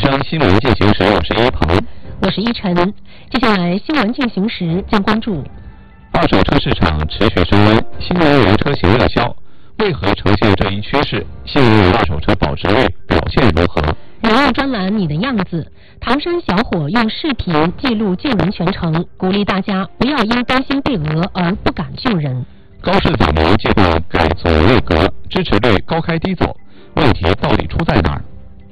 生新闻进行时，我是一鹏， 我是依晨。接下来新闻进行时将关注： 二手车市场持续升温，新能源车型热销，为何呈现这一趋势？新能源二手车保值率表现如何？ 人物专栏你的样子，唐山小伙用视频记录救人全程，鼓励大家不要因担心被讹而不敢救人。 高市早年计划改组内阁，支持率高开低走，问题到底出在哪儿？